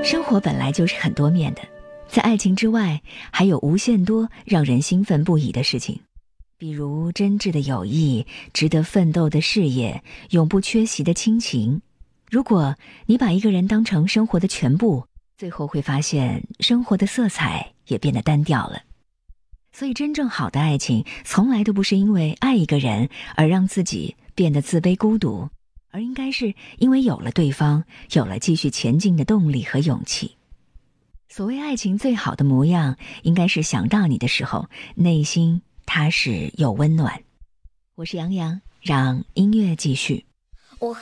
生活本来就是很多面的，在爱情之外，还有无限多让人兴奋不已的事情，比如真挚的友谊、值得奋斗的事业、永不缺席的亲情。如果你把一个人当成生活的全部，最后会发现生活的色彩也变得单调了。所以真正好的爱情从来都不是因为爱一个人而让自己变得自卑孤独，而应该是因为有了对方，有了继续前进的动力和勇气。所谓爱情最好的模样，应该是想到你的时候，内心踏实又温暖。我是杨洋，让音乐继续。